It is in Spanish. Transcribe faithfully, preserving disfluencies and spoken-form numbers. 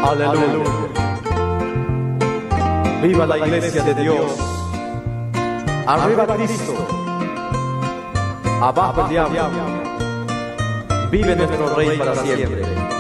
Aleluya. Viva la iglesia de Dios. Arriba Cristo. Abajo el diablo. Vive nuestro Rey para siempre.